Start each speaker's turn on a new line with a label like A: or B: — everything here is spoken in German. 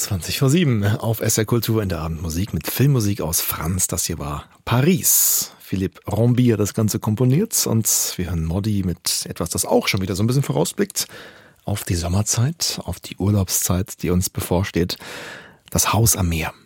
A: 20:07 auf SR Kultur in der Abendmusik mit Filmmusik aus Franz. Das hier war Paris. Philippe Rombi hat das Ganze komponiert und wir hören Modi mit etwas, das auch schon wieder so ein bisschen vorausblickt auf die Sommerzeit, auf die Urlaubszeit, die uns bevorsteht. Das Haus am Meer.